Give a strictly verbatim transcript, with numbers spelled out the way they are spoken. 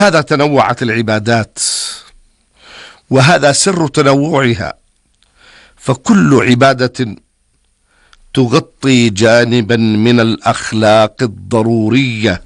هذا تنوعت العبادات، وهذا سر تنوعها، فكل عبادة تغطي جانبا من الأخلاق الضرورية